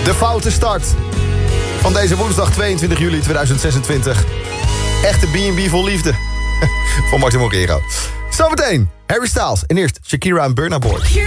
De foute start van deze woensdag 22 juli 2026. Echte B&B vol liefde. Van Martin Montero. Zometeen Harry Styles en eerst Shakira en Burna Boy.